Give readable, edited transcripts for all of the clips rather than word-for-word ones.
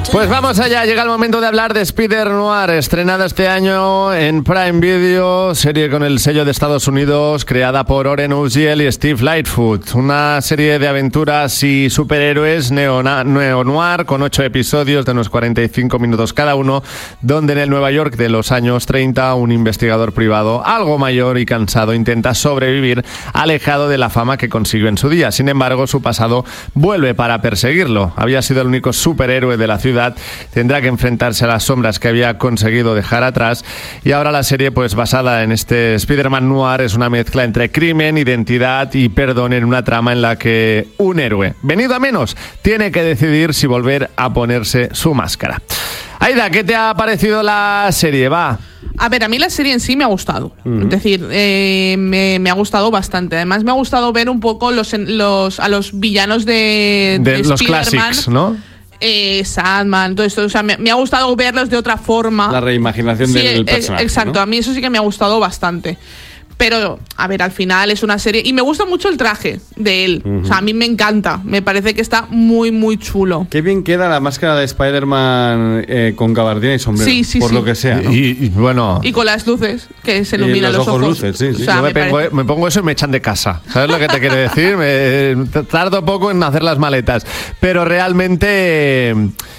Pues vamos allá, llega el momento de hablar de Spider-Noir, estrenada este año en Prime Video, serie con el sello de Estados Unidos, creada por Oren Uziel y Steve Lightfoot. Una serie de aventuras y superhéroes neo-noir con 8 episodios de unos 45 minutos cada uno, donde en el Nueva York de los años 30 un investigador privado, algo mayor y cansado, intenta sobrevivir alejado de la fama que consiguió en su día. Sin embargo, su pasado vuelve para perseguirlo. Había sido el único superhéroe de la ciudad, tendrá que enfrentarse a las sombras que había conseguido dejar atrás, y ahora la serie, pues basada en este Spider-Man Noir, es una mezcla entre crimen, identidad y perdón en una trama en la que un héroe, venido a menos, tiene que decidir si volver a ponerse su máscara. Aida, ¿qué te ha parecido la serie? Va. A ver, a mí la serie en sí me ha gustado. Es decir, me ha gustado bastante. Además, me ha gustado ver un poco a los villanos de los Spider-Man, clásicos, ¿no? Sandman, todo esto. O sea, me ha gustado verlos de otra forma. La reimaginación del personaje. Exacto, ¿no? A mí eso sí que me ha gustado bastante. Pero, a ver, al final es una serie. Y me gusta mucho el traje de él. O sea, a mí me encanta. Me parece que está muy, muy chulo. Qué bien queda la máscara de Spider-Man con gabardina y sombrero. Sí, por lo que sea, ¿no? Y bueno. Y con las luces, que se iluminan los ojos. Luces, sí. O sea, yo me pongo eso y me echan de casa. ¿Sabes lo que te quiero decir? Tardo poco en hacer las maletas. Pero realmente...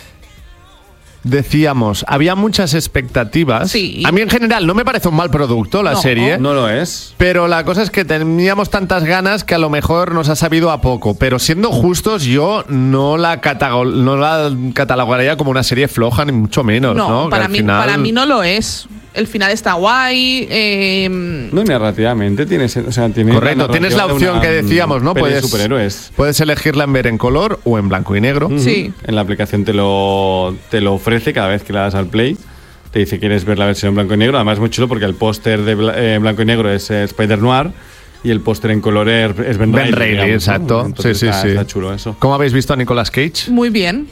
Decíamos, había muchas expectativas. Sí. A mí en general no me parece un mal producto la serie. No lo es. Pero la cosa es que teníamos tantas ganas que a lo mejor nos ha sabido a poco. Pero siendo justos, yo no la catalogaría como una serie floja, ni mucho menos. No, para mí no lo es. El final está guay. No, narrativamente tienes, correcto, tienes la opción que decíamos, ¿no? Puedes elegirla en ver en color o en blanco y negro. Sí. En la aplicación te lo ofrece cada vez que le das al play. Te dice, ¿quieres ver la versión en blanco y negro? Además es muy chulo porque el póster de blanco y negro es Spider-Noir y el póster en color es Ben Reilly, digamos, exacto. ¿no? Sí. Está chulo eso. ¿Cómo habéis visto a Nicolas Cage? Muy bien.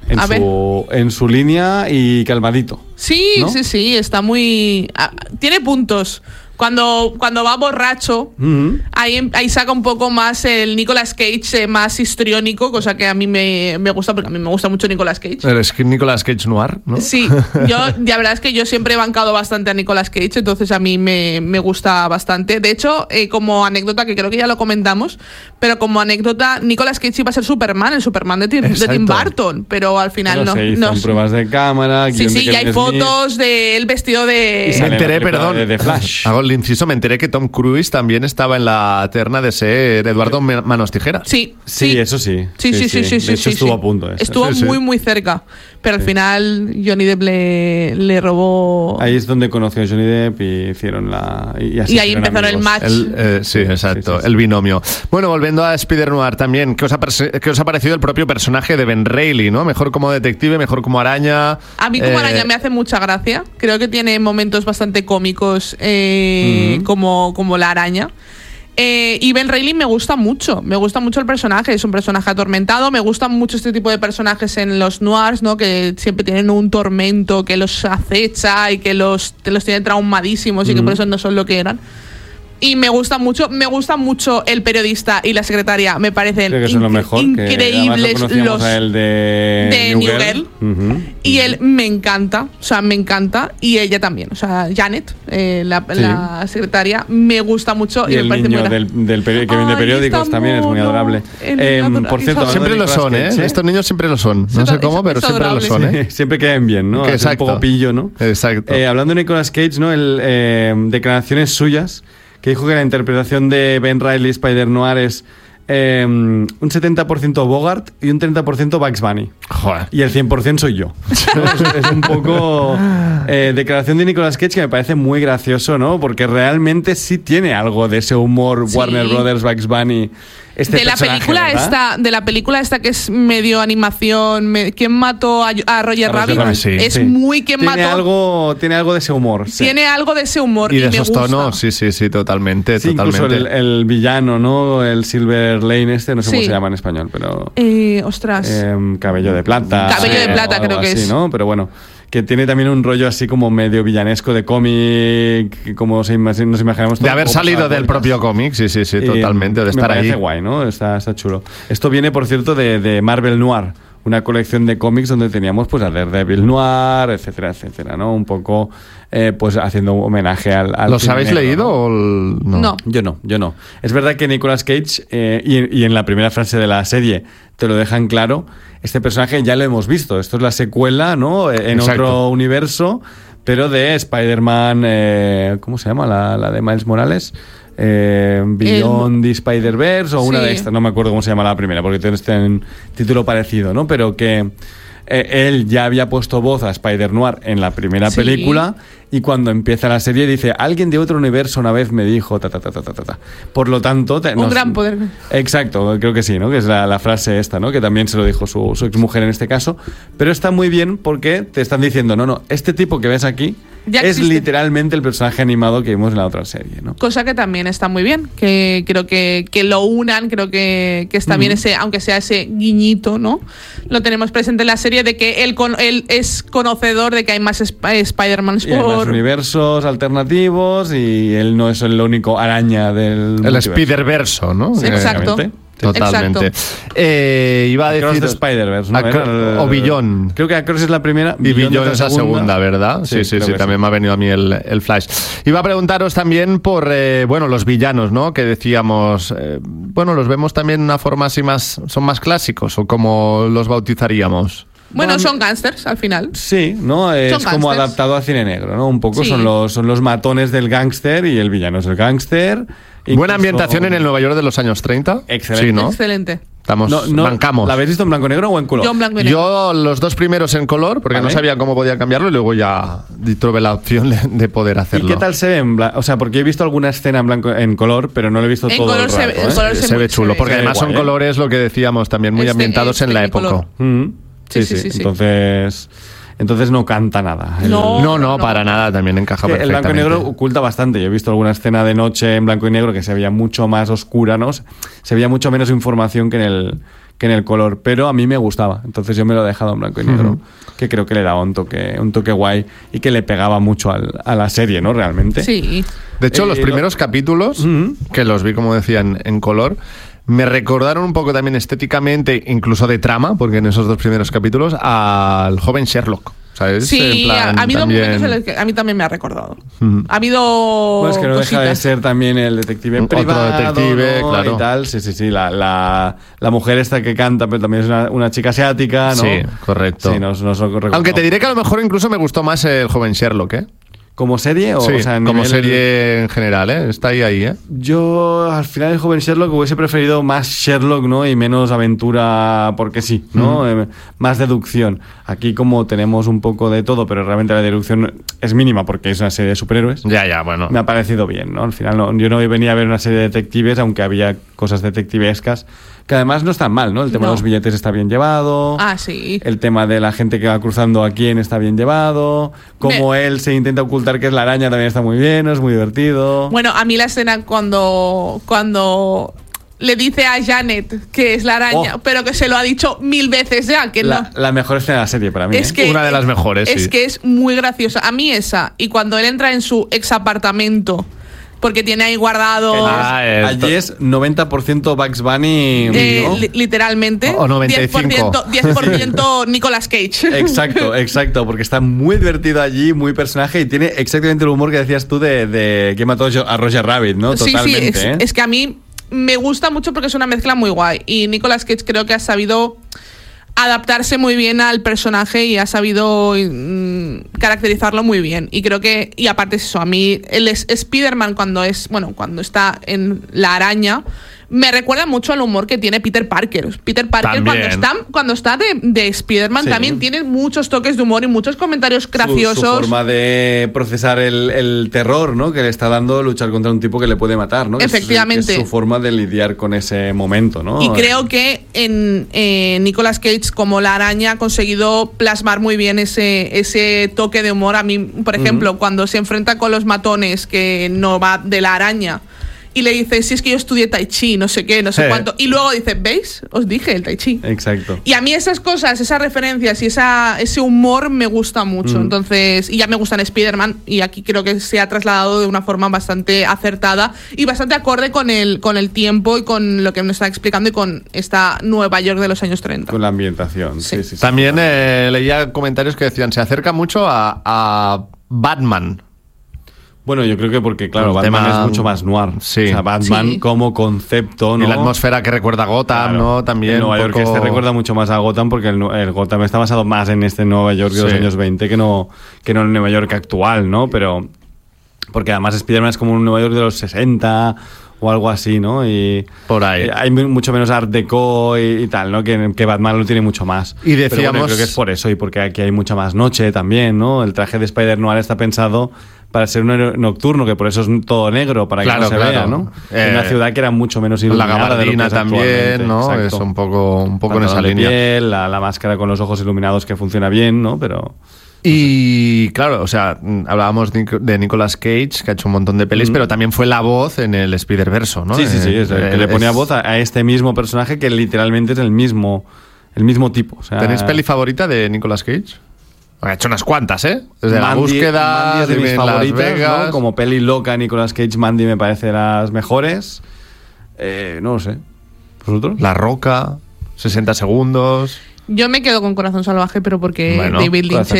En su línea y calmadito. Sí, ¿no? Sí, está muy... tiene puntos. Cuando va borracho, ahí saca un poco más el Nicolas Cage más histriónico, cosa que a mí me gusta, porque a mí me gusta mucho Nicolas Cage. Pero es que Nicolas Cage noir, ¿no? Sí, la verdad es que yo siempre he bancado bastante a Nicolas Cage, entonces a mí me gusta bastante. De hecho, como anécdota, que creo que ya lo comentamos, pero como anécdota, Nicolas Cage iba a ser Superman, el Superman de Tim Burton, pero al final se hizo en pruebas de cámara. Sí, y hay fotos del vestido de... Me enteré, perdón, de Flash. Hago el inciso, me enteré que Tom Cruise también estaba en la terna de ser Eduardo Manos Tijeras. Sí, eso sí. Sí. De hecho, estuvo a punto. Estuvo muy cerca. Pero al final Johnny Depp le robó... Ahí es donde conoció a Johnny Depp y hicieron y ahí empezaron el match. Sí, exacto, el binomio. Bueno, volviendo a Spider-Noir también, ¿qué os ha parecido el propio personaje de Ben Reilly, ¿no? Mejor como detective, mejor como araña. A mí como araña me hace mucha gracia. Creo que tiene momentos bastante cómicos como la araña. Y Ben Reilly me gusta mucho el personaje, es un personaje atormentado. Me gustan mucho este tipo de personajes en los noirs, ¿no? Que siempre tienen un tormento que los acecha y que los tiene traumadísimos y que por eso no son lo que eran. Y me gusta mucho el periodista y la secretaria. Me parecen increíbles los el de New Girl. Y él me encanta, y ella también, o sea, Janet, la secretaria, me gusta mucho. Y el niño que vende periódicos también es muy adorable. Por cierto, siempre lo son, estos niños siempre lo son. No sé cómo, pero siempre lo son. Siempre quedan bien, ¿no? Un poco pillo, ¿no? Exacto. Hablando de Nicolas Cage, ¿no? Declaraciones suyas, que dijo que la interpretación de Ben Reilly Spider-Noir es un 70% Bogart y un 30% Bugs Bunny. Joder. Y el 100% soy yo. Es un poco declaración de Nicolas Cage que me parece muy gracioso, ¿no? Porque realmente sí tiene algo de ese humor Warner Brothers, Bugs Bunny. De la película esta que es medio animación, ¿quién mató a Roger Rabbit? Muy ¿quién mató? Tiene algo de ese humor. Tiene algo de ese humor y de esos tonos, sí, totalmente. Incluso el villano, ¿no? El Silver Lane no sé cómo se llama en español, pero... Cabello de plata. Cabello de plata creo que es. ¿no? Pero bueno, que tiene también un rollo así como medio villanesco de cómic, como nos imaginamos. De haber salido del propio cómic, sí, totalmente, de estar ahí. Me parece guay, ¿no? Está chulo. Esto viene, por cierto, de Marvel Noir, una colección de cómics donde teníamos pues a Daredevil Noir, etcétera, etcétera, ¿no? Un poco pues haciendo un homenaje al ¿Los cine habéis negro, leído ¿no? o no? Yo no. Es verdad que Nicolas Cage, y en la primera frase de la serie te lo dejan claro, este personaje ya lo hemos visto. Esto es la secuela, ¿no? En Exacto. otro universo, pero de Spider-Man, ¿cómo se llama? La de Miles Morales. Beyond the Spider-Verse o una Sí. de estas, no me acuerdo cómo se llama la primera, porque tiene un título parecido, ¿no? Pero que él ya había puesto voz a Spider-Noir en la primera Sí. película, y cuando empieza la serie dice, alguien de otro universo una vez me dijo, ta, ta, ta, ta, ta, ta. Por lo tanto... Un gran poder. Exacto, creo que sí, ¿no? Que es la frase esta, ¿no? Que también se lo dijo su exmujer en este caso. Pero está muy bien porque te están diciendo, no, este tipo que ves aquí Ya es existe. literalmente el personaje animado que vimos en la otra serie, ¿no? Cosa que también está muy bien, que creo que lo unan, creo que está bien ese, aunque sea ese guiñito, ¿no? Lo tenemos presente en la serie de que él es conocedor de que hay más Spider-Mans Y hay más universos alternativos y él no es el único araña del El multiverso. Spider-Verso, ¿no? Sí, exacto. Totalmente. Exacto. Iba a Across decir... the Spider-Verse, ¿no? O Billón. Creo que Across es la primera. Y Billón es es la segunda, ¿verdad? Sí, creo que también me ha venido a mí el flash. Iba a preguntaros también por, los villanos, ¿no? Que decíamos, los vemos también de una forma así más, son más clásicos, o como los bautizaríamos. Bueno, son gángsters al final. Sí, ¿no? Es Son como gángsters. adaptado a cine negro, ¿no? Un poco Sí. son los matones del gángster y el villano es el gángster. Buena Incluso- ambientación en el Nueva York de los años 30. Excelente. Sí, ¿no? Excelente. Estamos, bancamos. ¿La habéis visto en blanco y negro o en color? Yo en blanco y negro. Yo los dos primeros en color, porque Vale. no sabía cómo podía cambiarlo, y luego ya tuve la opción de poder ¿Y hacerlo. qué tal se ve en blanco? O sea, porque he visto alguna escena en color, pero no lo he visto En todo color el se rato, ve- en ¿eh? color Se ve chulo, porque Se ve además son guay, ¿eh? colores, lo que decíamos, también muy Este- ambientados en la este época. color. Sí. Sí. Entonces no canta nada. No, para nada, también encaja Que el blanco y perfectamente. negro oculta bastante. Yo he visto alguna escena de noche en blanco y negro que se veía mucho más oscura, ¿no? Se veía mucho menos información que en el color, pero a mí me gustaba. Entonces yo me lo he dejado en blanco y negro, que creo que le daba un toque guay y que le pegaba mucho a la serie, ¿no? Realmente. Sí. De hecho, los primeros capítulos, que los vi, como decía, en color, me recordaron un poco también estéticamente, incluso de trama, porque en esos dos primeros capítulos, al joven Sherlock. ¿Sabes? Sí, En plan, ha habido también- momentos en los que a mí también me ha recordado. Ha habido Bueno, es que no deja de cositas. ser también el detective Otro privado, detective, ¿no? claro. Y tal. Sí. La mujer esta que canta, pero también es una chica asiática, ¿no? Sí, correcto. Sí, nos recordamos. Aunque te diré que a lo mejor incluso me gustó más el joven Sherlock, ¿eh? ¿Como serie? Sí, O sea, a como nivel- serie en general, ¿eh? Está ahí, ¿eh? Yo, al final, el joven Sherlock hubiese preferido más Sherlock, ¿no? Y menos aventura porque sí, ¿no? Más deducción. Aquí, como tenemos un poco de todo, pero realmente la deducción es mínima porque es una serie de superhéroes, Ya, bueno. me ha parecido bien, ¿no? Al final, yo no venía a ver una serie de detectives, aunque había cosas detectivescas, que además no están mal, ¿no? El tema No. de los billetes está bien llevado. Ah, sí. El tema de la gente que va cruzando a quién está bien llevado. Cómo él se intenta ocultar que es la araña también está muy bien, es muy divertido. Bueno, a mí la escena cuando le dice a Janet que es la araña, Oh. pero que se lo ha dicho 1000 veces ya, que no. La mejor escena de la serie para mí. Es ¿eh? que Una de las mejores, Es sí. que es muy graciosa. A mí esa. Y cuando él entra en su ex apartamento, porque tiene ahí guardado. Allí es 90% Bugs Bunny, ¿no? Literalmente. O 95. 10% Nicolas Cage. Exacto, porque está muy divertido allí, muy personaje y tiene exactamente el humor que decías tú de que mató a Roger Rabbit, ¿no? Totalmente, sí, ¿eh? es que a mí me gusta mucho porque es una mezcla muy guay. Y Nicolas Cage creo que ha sabido adaptarse muy bien al personaje y ha sabido caracterizarlo muy bien. Y creo que, y aparte es eso, a mí el Spider-Man cuando está en la araña, me recuerda mucho al humor que tiene Peter Parker. Peter Parker También. cuando está de Spider-Man Sí. también tiene muchos toques de humor y muchos comentarios graciosos. Su forma de procesar el terror, ¿no? Que le está dando luchar contra un tipo que le puede matar, ¿no? Que Efectivamente. Es su forma de lidiar con ese momento, ¿no? Y creo que en Nicolas Cage, como la araña, ha conseguido plasmar muy bien ese toque de humor. A mí, por ejemplo, cuando se enfrenta con los matones, que no va de la araña, y le dice, si es que yo estudié Tai Chi, no sé qué, no sé cuánto. Y luego dice, ¿veis? Os dije el Tai Chi. Exacto. Y a mí esas cosas, esas referencias y ese humor me gusta mucho. Entonces, y ya me gustan Spider-Man, y aquí creo que se ha trasladado de una forma bastante acertada y bastante acorde con el tiempo y con lo que nos está explicando y con esta Nueva York de los años 30. Con la ambientación, sí. También leía comentarios que decían, se acerca mucho a Batman. Bueno, yo creo que porque, claro, Batman es mucho más noir. Sí. O sea, Batman como concepto, ¿no? Y la atmósfera que recuerda a Gotham, claro. ¿no? También el Nueva York recuerda mucho más a Gotham porque el Gotham está basado más en este Nueva York de los años 20 que no el Nueva York actual, ¿no? Pero porque además Spider-Man es como un Nueva York de los 60 o algo así, ¿no? Y por ahí hay mucho menos art deco y tal, ¿no? Que Batman lo tiene mucho más. Y decíamos, pero bueno, creo que es por eso y porque aquí hay mucha más noche también, ¿no? El traje de Spider-Noir está pensado para ser un nocturno, que por eso es todo negro, para que no se vea, ¿no? En una ciudad que era mucho menos iluminada. La gabardina también, ¿no? Exacto. Es un poco en esa línea. Piel, la máscara con los ojos iluminados que funciona bien, ¿no? Pero... Y claro, o sea, hablábamos de Nicolas Cage, que ha hecho un montón de pelis, pero también fue la voz en el Spider-Verso, ¿no? Sí, es el que le ponía voz a este mismo personaje que literalmente es el mismo tipo. O sea, ¿tenéis peli favorita de Nicolas Cage? Ha hecho unas cuantas, ¿eh? Desde Mandy, La Búsqueda, Mandy es de mis favoritas, Las Vegas, ¿no? Como peli loca, Nicolas Cage, Mandy me parece de las mejores. No lo sé. ¿Vosotros? La Roca, 60 segundos... Yo me quedo con Corazón Salvaje, pero porque David Lynch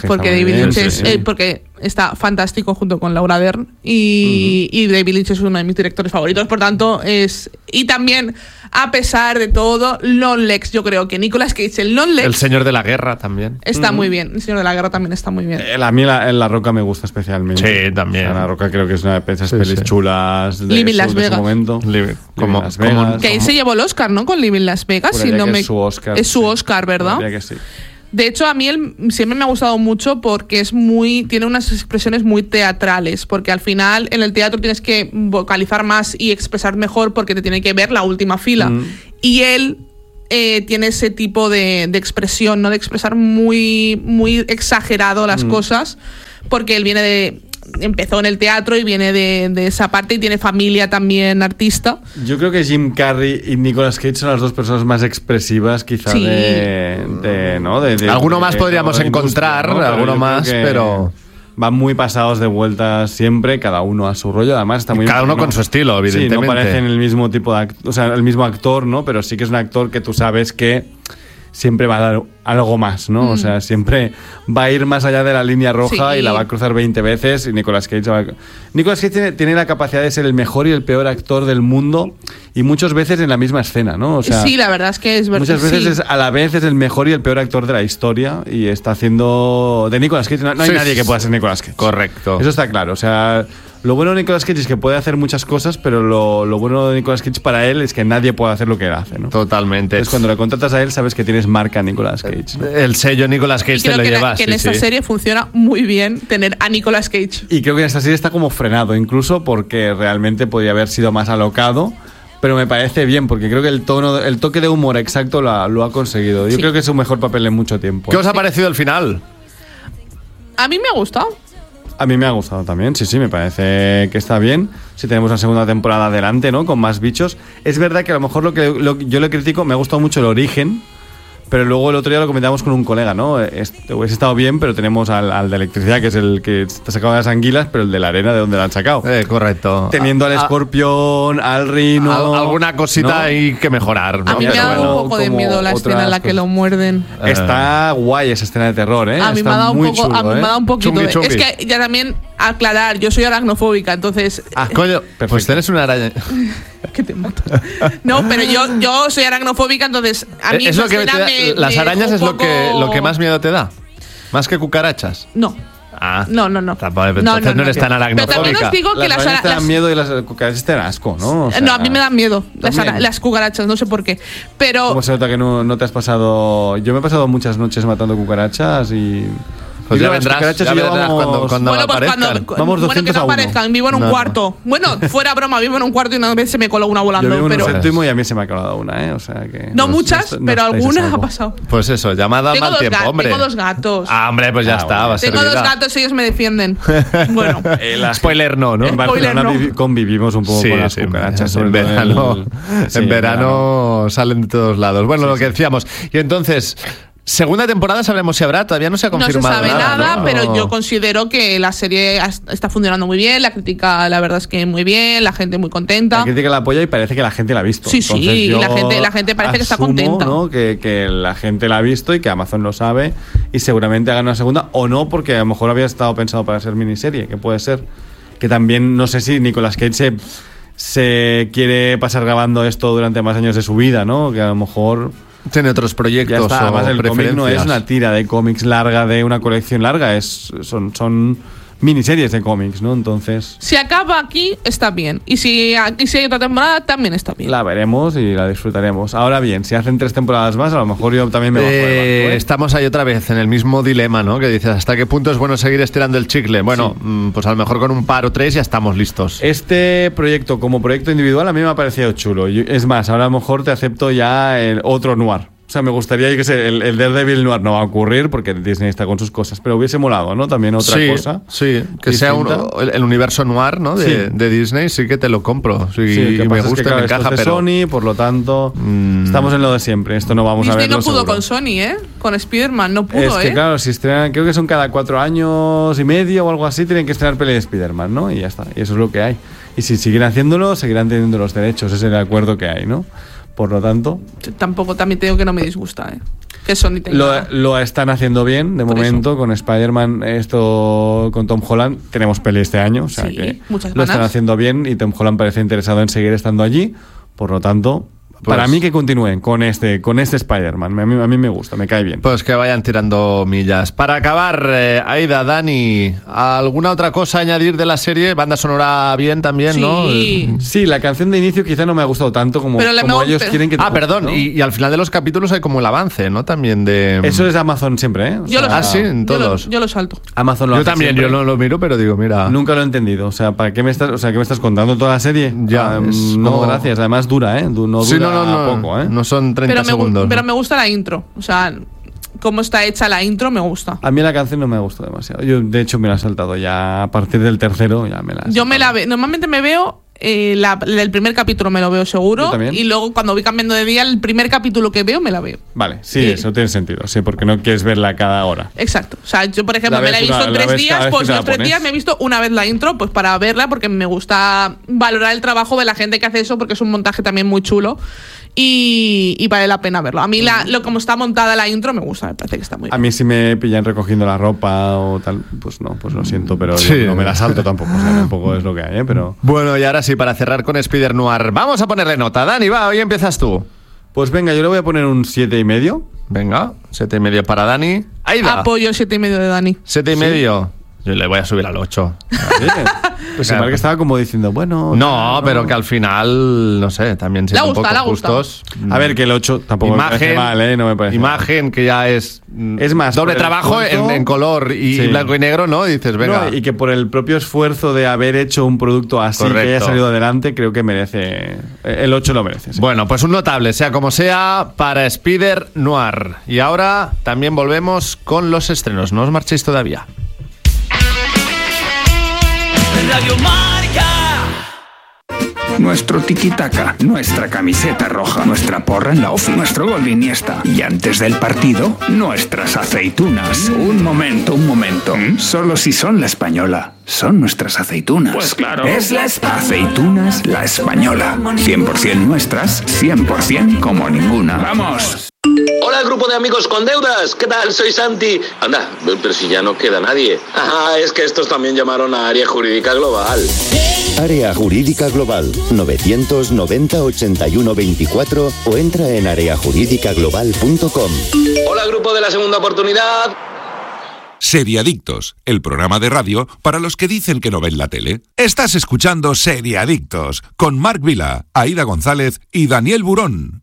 porque está fantástico junto con Laura Dern y David Lynch es uno de mis directores favoritos, por tanto y también a pesar de todo Lon Lex, yo creo que Nicolas Cage el Señor de la Guerra también está muy bien, el Señor de la Guerra también está muy bien. A mí la Roca me gusta especialmente. Sí, también. O sea, la Roca creo que es una de esas pelis chulas de Living Las Vegas. ese momento. Como Las Vegas. Que ahí se llevó el Oscar, ¿no? Con Living Las Vegas. Si no es su Oscar. Es su Oscar, ¿verdad? Que sí. De hecho, a mí él siempre me ha gustado mucho porque tiene unas expresiones muy teatrales, porque al final en el teatro tienes que vocalizar más y expresar mejor porque te tiene que ver la última fila. Y él tiene ese tipo de expresión, ¿no? De expresar muy, muy exagerado las cosas, porque él empezó en el teatro y viene de esa parte y tiene familia también artista. Yo creo que Jim Carrey y Nicolas Cage son las dos personas más expresivas quizá alguno más podríamos encontrar, ¿no? Alguno más, pero van muy pasados de vueltas siempre, cada uno a su rollo. Además está muy cada uno con su estilo, evidentemente. Sí, no parecen el mismo tipo de el mismo actor, ¿no? Pero sí que es un actor que tú sabes que siempre va a dar algo más, ¿no? O sea, siempre va a ir más allá de la línea roja y la va a cruzar 20 veces. Y Nicolas Cage tiene la capacidad de ser el mejor y el peor actor del mundo y muchas veces en la misma escena, ¿no? O sea, sí, la verdad es que es verdad. Muchas veces a la vez es el mejor y el peor actor de la historia y está haciendo de Nicolas Cage. No hay nadie que pueda ser Nicolas Cage. Correcto. Eso está claro. O sea, lo bueno de Nicolas Cage es que puede hacer muchas cosas, pero lo bueno de Nicolas Cage para él es que nadie puede hacer lo que él hace, ¿no? Totalmente. Entonces cuando le contratas a él sabes que tienes marca Nicolas Cage, ¿no? El sello Nicolas Cage te lo llevas. Que en esta serie funciona muy bien tener a Nicolas Cage. Y creo que en esta serie está como frenado, incluso porque realmente podría haber sido más alocado. Pero me parece bien, porque creo que el toque de humor exacto lo ha conseguido. Yo creo que es su mejor papel en mucho tiempo. ¿Qué os ha parecido el final? A mí me ha gustado. A mí me ha gustado también, sí, me parece que está bien. Si tenemos una segunda temporada adelante, ¿no? Con más bichos. Es verdad que a lo mejor yo le critico, me ha gustado mucho el origen, pero luego el otro día lo comentamos con un colega, ¿no? Hubiese estado bien, pero tenemos al de electricidad, que es el que está sacado de las anguilas, pero el de la arena, ¿de dónde lo han sacado? Correcto. Teniendo al escorpión, al rino... Alguna cosita hay que mejorar, ¿no? A mí me ha dado un poco de miedo la escena en la que lo muerden. Está guay esa escena de terror, ¿eh? A mí me ha dado un poquito. Chungi, chungi. Es que ya también aclarar, yo soy aracnofóbica, entonces... Coño, pues tienes una araña... que te mato. No, pero yo soy aracnofóbica, entonces a mí es lo que las arañas es lo que más miedo te da. Más que cucarachas. No. No. Entonces no eres tan aracnofóbica. Pero también os digo que las arañas te dan miedo y las cucarachas te dan asco, ¿no? O sea, no, a mí me dan miedo las cucarachas, no sé por qué. Pero... ¿Cómo se nota que no te has pasado...? Yo me he pasado muchas noches matando cucarachas y... Pues ya vendrás cuando bueno, pues aparezcan. Vamos 200 que no a 1. aparezcan, vivo en un cuarto. Bueno, fuera broma, vivo en un cuarto y una vez se me coló una volando. Yo vivo en pero un céntimo y a mí se me ha colado una, o sea que... No muchas, pero alguna ha pasado. Pues eso, llamada al mal tiempo, hombre. Tengo 2 gatos. Hombre, pues ya está, va a ser Tengo 2 vida. gatos y ellos me defienden. Bueno. Spoiler no, ¿no? En Barcelona convivimos un poco con las cucarachas. En verano salen de todos lados. Bueno, lo que decíamos. Y entonces... Segunda temporada sabremos si habrá, todavía no se ha confirmado nada. No se sabe nada, ¿no? pero yo considero que la serie está funcionando muy bien, la crítica la verdad es que muy bien, la gente muy contenta. La crítica la apoya y parece que la gente la ha visto. Sí, y la gente parece que está contenta. ¿No? Que la gente la ha visto y que Amazon lo sabe y seguramente hagan una segunda o no, porque a lo mejor había estado pensado para ser miniserie, que puede ser. Que también, no sé si Nicolas Cage se quiere pasar grabando esto durante más años de su vida, ¿no? Que a lo mejor... Tiene otros proyectos. Ya está, además el cómic no es una tira de cómics larga, de una colección larga, son miniseries de cómics, ¿no? Entonces... Si acaba aquí, está bien. Y si hay otra temporada, también está bien. La veremos y la disfrutaremos. Ahora bien, si hacen 3 temporadas más, a lo mejor yo también me bajo del barco, Estamos ahí otra vez en el mismo dilema, ¿no? Que dices, ¿hasta qué punto es bueno seguir estirando el chicle? Bueno, pues a lo mejor con un par o 3 ya estamos listos. Este proyecto, como proyecto individual, a mí me ha parecido chulo. Es más, ahora a lo mejor te acepto ya el otro noir. O sea, me gustaría que el Daredevil noir no va a ocurrir porque Disney está con sus cosas, pero hubiese molado, ¿no? También otra cosa. Sí, que sea el universo noir, ¿no? De Disney, sí que te lo compro. Sí, y me gusta, claro, me encaja, esto es de pero... Sony, por lo tanto, estamos en lo de siempre. Esto no vamos Disney a verlo no pudo seguro. con Sony, con Spider-Man, no pudo, Es que claro, si estrenan, creo que son cada 4 años y medio o algo así, tienen que estrenar peli de Spider-Man, ¿no? Y ya está, y eso es lo que hay. Y si siguen haciéndolo, seguirán teniendo los derechos, ese es el acuerdo que hay, ¿no? Por lo tanto... Tampoco, también te digo que no me disgusta, que Sony tenga... Lo están haciendo bien, de momento, con Spider-Man, esto con Tom Holland, tenemos peli este año, o sea que lo están haciendo bien y Tom Holland parece interesado en seguir estando allí, por lo tanto... Pues, para mí que continúen con este Spider-Man. A mí me gusta, me cae bien. Pues que vayan tirando millas. Para acabar, Aida, Dani, ¿alguna otra cosa añadir de la serie? Banda sonora bien también, ¿no? Sí, la canción de inicio quizá no me ha gustado tanto como ellos quieren que... perdón, ¿no? y al final de los capítulos hay como el avance, ¿no? También de... Eso es de Amazon siempre, ¿eh? Sí, en todos. Yo lo salto. Amazon lo hace Yo también, siempre. Yo no lo miro, pero digo, mira... Nunca lo he entendido. O sea, ¿para qué me estás contando toda la serie? Ya, no, como... gracias. Además dura, ¿eh? No dura poco, ¿eh? No son 30 segundos. Pero me gusta la intro. O sea, cómo está hecha la intro me gusta. A mí la canción no me gusta demasiado. Yo, de hecho, me la he saltado ya a partir del tercero. Ya me la he saltado. Normalmente me veo... el primer capítulo me lo veo seguro y luego cuando voy cambiando de día el primer capítulo que veo me la veo. Vale, sí, eso tiene sentido, sí, porque no quieres verla cada hora. Exacto, o sea, yo por ejemplo me la he visto en 3 días, pues los 3 días me he visto una vez la intro pues para verla porque me gusta valorar el trabajo de la gente que hace eso porque es un montaje también muy chulo y vale la pena verlo. A mí como está montada la intro me gusta, me parece que está muy bien. A mí si me pillan recogiendo la ropa o tal, pues no, pues lo siento, pero no me la salto tampoco, o sea, tampoco es lo que hay, pero... Bueno, y ahora sí, para cerrar con Spider Noir, vamos a ponerle nota. Dani, va, hoy empiezas tú. Pues venga, yo le voy a poner un 7,5. Venga, 7,5 para Dani. Aida. Apoyo 7,5 de Dani. 7,5. Yo le voy a subir al 8. Pues claro. Que estaba como diciendo, bueno... No, pero que al final, no sé, también siendo un poco justos. A ver, que el 8 tampoco me parece mal, no me parece imagen mal. Que ya es más doble trabajo en color y blanco y negro, ¿no? Y dices, venga. No, y que por el propio esfuerzo de haber hecho un producto así que haya salido adelante, creo que merece... El 8 lo merece. Sí. Bueno, pues un notable, sea como sea, para Spider Noir. Y ahora también volvemos con los estrenos. No os marchéis todavía. Radio Marca. Nuestro tiki-taka, nuestra camiseta roja, nuestra porra en la ofi, nuestro gol de Iniesta. Y antes del partido, nuestras aceitunas. Un momento. Solo si son la española. Son nuestras aceitunas. Pues claro. Es Aceitunas La Española. 100% nuestras, 100% como ninguna. ¡Vamos! Hola, grupo de amigos con deudas. ¿Qué tal? Soy Santi. Anda, pero si ya no queda nadie. Es que estos también llamaron a Área Jurídica Global. Área Jurídica Global, 990 81 24 o entra en areajurídicaglobal.com. Hola, grupo de la segunda oportunidad. Seriadictos, el programa de radio para los que dicen que no ven la tele. Estás escuchando Seriadictos con Marc Vila, Aida González y Daniel Burón.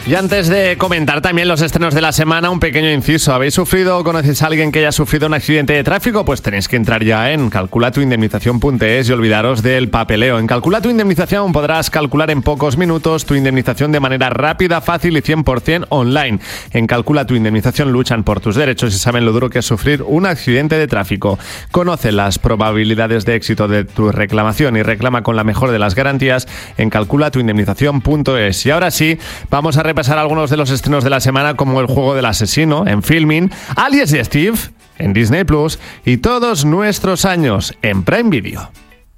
Y antes de comentar también los estrenos de la semana, un pequeño inciso. ¿Habéis sufrido o conocéis a alguien que haya sufrido un accidente de tráfico? Pues tenéis que entrar ya en calculatuindemnización.es y olvidaros del papeleo. En Calcula tu Indemnización podrás calcular en pocos minutos tu indemnización de manera rápida, fácil y 100% online. En Calcula tu Indemnización luchan por tus derechos y saben lo duro que es sufrir un accidente de tráfico. Conoce las probabilidades de éxito de tu reclamación y reclama con la mejor de las garantías en calculatuindemnización.es. Y ahora sí, vamos a repasar algunos de los estrenos de la semana, como El juego del asesino en Filmin, Alias y Steve en Disney Plus y Todos nuestros años en Prime Video.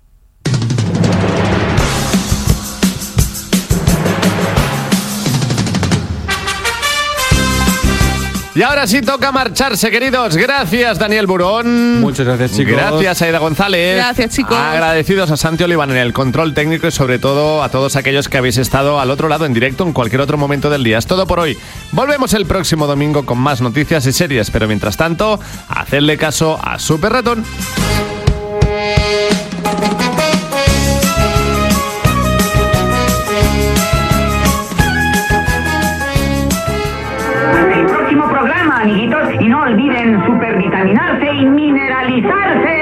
Y ahora sí toca marcharse, queridos. Gracias, Daniel Burón. Muchas gracias, chicos. Gracias, Aida González. Gracias, chicos. Agradecidos a Santi Oliván en el control técnico y sobre todo a todos aquellos que habéis estado al otro lado en directo en cualquier otro momento del día. Es todo por hoy. Volvemos el próximo domingo con más noticias y series, pero mientras tanto, hacedle caso a Super Ratón. Amiguitos, y no olviden supervitaminarse y mineralizarse.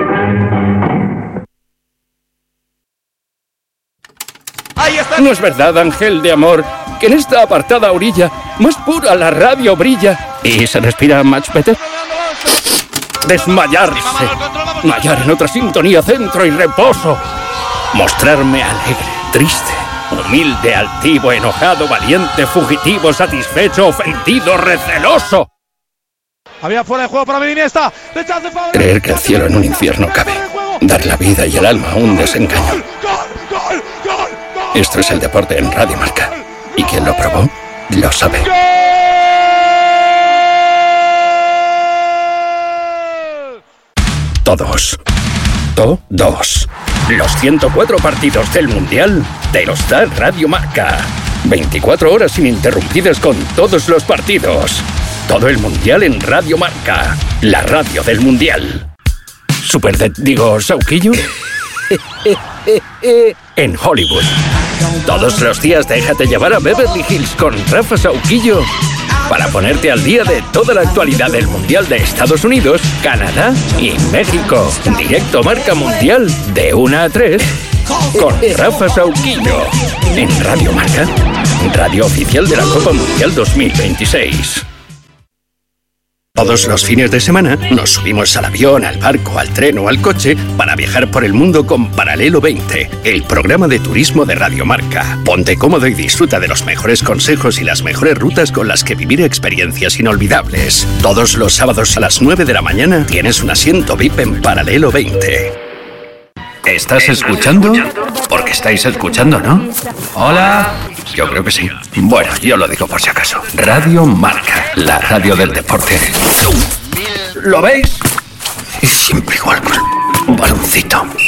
¡Ahí está! ¿No es verdad, ángel de amor, que en esta apartada orilla más pura la radio brilla y se respira much better? Desmayarse, hallar en otra sintonía centro y reposo, mostrarme alegre, triste, humilde, altivo, enojado, valiente, fugitivo, satisfecho, ofendido, receloso. Había fuera de juego para Iniesta. Creer que el cielo en un infierno cabe. Dar la vida y el alma a un desengaño. Esto es el deporte en Radio Marca. Y quien lo probó, lo sabe. Todos. Los 104 partidos del Mundial te los da Radio Marca. 24 horas ininterrumpidas con todos los partidos. Todo el Mundial en Radio Marca, la radio del Mundial. ¿Sauquillo? En Hollywood. Todos los días déjate llevar a Beverly Hills con Rafa Sauquillo para ponerte al día de toda la actualidad del Mundial de Estados Unidos, Canadá y México. Directo Marca Mundial de 1 a 3 con Rafa Sauquillo. En Radio Marca, radio oficial de la Copa Mundial 2026. Todos los fines de semana nos subimos al avión, al barco, al tren o al coche para viajar por el mundo con Paralelo 20, el programa de turismo de Radio Marca. Ponte cómodo y disfruta de los mejores consejos y las mejores rutas con las que vivir experiencias inolvidables. Todos los sábados a las 9 de la mañana tienes un asiento VIP en Paralelo 20. ¿Estás escuchando? Porque estáis escuchando, ¿no? Hola. Yo creo que sí. Bueno, yo lo digo por si acaso. Radio Marca, la radio del deporte. ¿Lo veis? Y siempre igual con un baloncito.